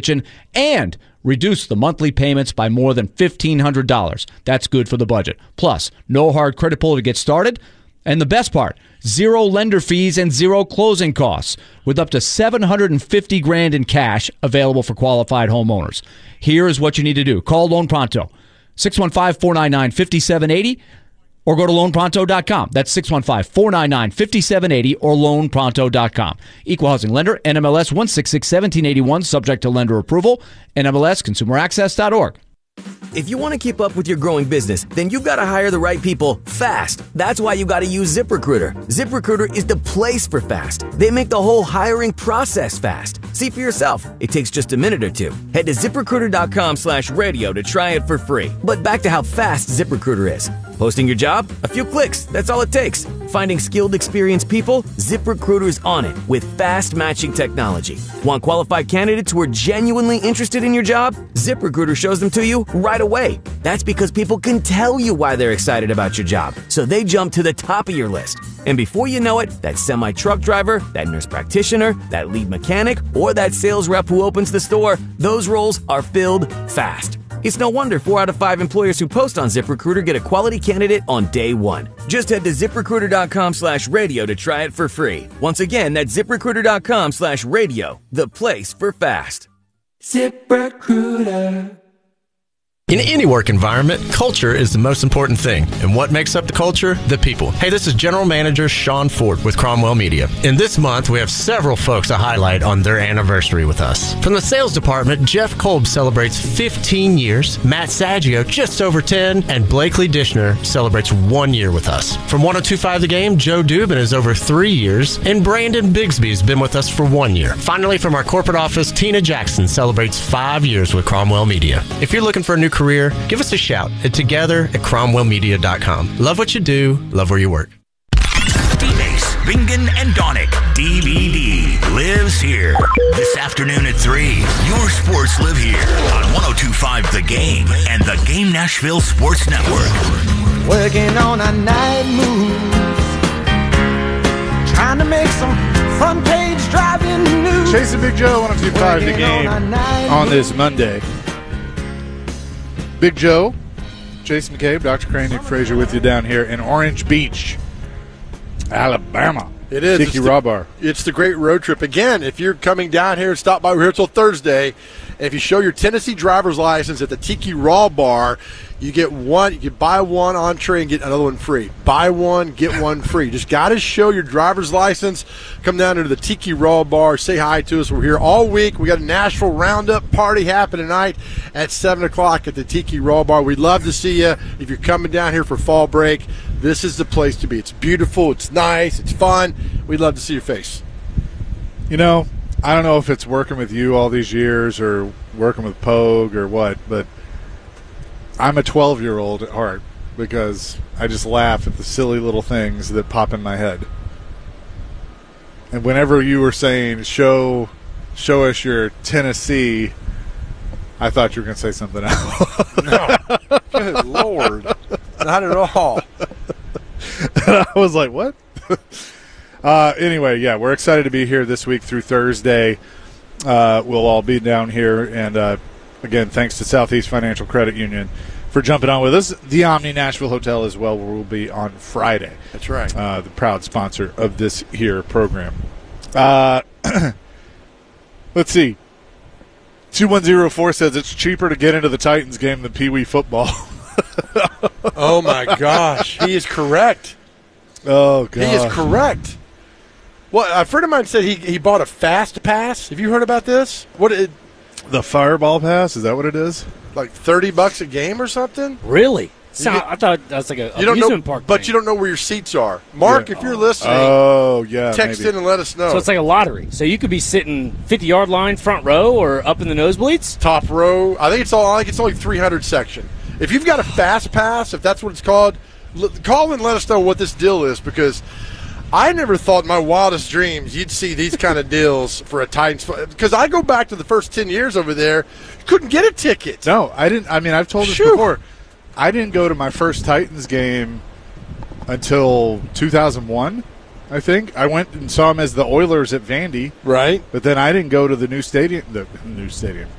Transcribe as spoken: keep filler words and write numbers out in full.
extension and reduce the monthly payments by more than fifteen hundred dollars. That's good for the budget. Plus, no hard credit pull to get started. And the best part, zero lender fees and zero closing costs with up to seven hundred fifty grand in cash available for qualified homeowners. Here is what you need to do. Call Loan Pronto, six one five, four nine nine, five seven eight zero, or go to loan pronto dot com. That's six one five, four nine nine, five seven eight zero or loan pronto dot com. Equal housing lender, N M L S one six six, one seven eight one, subject to lender approval, N M L S consumer access dot org. If you want to keep up with your growing business, then you've got to hire the right people fast. That's why you got to use ZipRecruiter. ZipRecruiter is the place for fast. They make the whole hiring process fast. See for yourself. It takes just a minute or two. Head to ZipRecruiter.com slash radio to try it for free. But back to how fast ZipRecruiter is. Posting your job? A few clicks. That's all it takes. Finding skilled, experienced people? ZipRecruiter's on it with fast matching technology. Want qualified candidates who are genuinely interested in your job? ZipRecruiter shows them to you right away. That's because people can tell you why they're excited about your job, so they jump to the top of your list. And before you know it, that semi-truck driver, that nurse practitioner, that lead mechanic, or that sales rep who opens the store, those roles are filled fast. It's no wonder four out of five employers who post on ZipRecruiter get a quality candidate on day one. Just head to ZipRecruiter.com slash radio to try it for free. Once again, that's ZipRecruiter.com slash radio, the place for fast. ZipRecruiter. In any work environment, culture is the most important thing. And what makes up the culture? The people. Hey, this is General Manager Sean Ford with Cromwell Media. In this month, we have several folks to highlight on their anniversary with us. From the sales department, Jeff Kolb celebrates fifteen years, Matt Saggio just over ten, and Blakely Dishner celebrates one year with us. From one oh two point five The Game, Joe Dubin is over three years, and Brandon Bigsby has been with us for one year. Finally, from our corporate office, Tina Jackson celebrates five years with Cromwell Media. If you're looking for a new career, give us a shout at together at cromwell media dot com. Love what you do, love where you work. D-Base, Bingen, and Donick, D V D, lives here. This afternoon at three, your sports live here on one oh two point five The Game and the Game Nashville Sports Network. Working on a night move, trying to make some front page driving news. Chase and Big Joe, one oh two point five The Game on, on this Monday. Big Joe, Jason McCabe, Doctor Crane, Nick Frazier with you down here in Orange Beach, Alabama. It is. Tiki Raw Bar. It's the great road trip. Again, if you're coming down here, stop by. We're here till Thursday. And if you show your Tennessee driver's license at the Tiki Raw Bar, you get one. You can buy one entree and get another one free. Buy one, get one free. Just got to show your driver's license. Come down to the Tiki Raw Bar. Say hi to us. We're here all week. We got a Nashville Roundup party happening tonight at seven o'clock at the Tiki Raw Bar. We'd love to see you. If you're coming down here for fall break, this is the place to be. It's beautiful. It's nice. It's fun. We'd love to see your face. You know, I don't know if it's working with you all these years or working with Pogue or what, but I'm a twelve-year-old at heart because I just laugh at the silly little things that pop in my head. And whenever you were saying, show show us your Tennessee, I thought you were going to say something else. No. Good Lord. Not at all. And I was like, what? uh, anyway, yeah, we're excited to be here this week through Thursday. Uh, we'll all be down here. And, uh, again, thanks to Southeast Financial Credit Union for jumping on with us. The Omni Nashville Hotel as well, where we'll be on Friday. That's right. Uh, the proud sponsor of this here program. Uh, let's see. two one zero four says it's cheaper to get into the Titans game than Pee Wee football. Oh, my gosh. He is correct. Oh, God. He is correct. Well, a friend of mine said he, he bought a fast pass. Have you heard about this? What it, The Fireball Pass? Is that what it is? Like thirty bucks a game or something? Really? So, get, I thought that was like a you don't amusement know, park But thing. you don't know where your seats are. Mark, Yeah. if you're listening, oh, yeah, text maybe. in and let us know. So it's like a lottery. So you could be sitting fifty-yard line, front row, or up in the nosebleeds? Top row. I think it's all. I think it's only three hundred section. If you've got a fast pass, if that's what it's called, l- call and let us know what this deal is, because I never thought in my wildest dreams you'd see these kind of deals for a Titans. Because I go back to the first ten years over there, you couldn't get a ticket. No, I didn't. I mean, I've told this Shoo. before. I didn't go to my first Titans game until two thousand one, I think. I went and saw them as the Oilers at Vandy. Right. But then I didn't go to the new stadium. The new stadium.